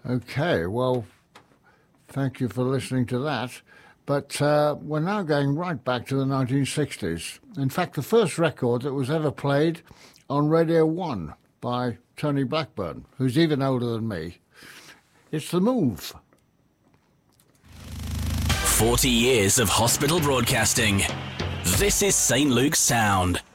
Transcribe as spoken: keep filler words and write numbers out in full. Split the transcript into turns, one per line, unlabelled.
Okay, well, thank you for listening to that. But uh, we're now going right back to the nineteen sixties. In fact, the first record that was ever played on Radio one by Tony Blackburn, who's even older than me. It's The Move.
forty years of hospital broadcasting. This is Saint Luke's Sound.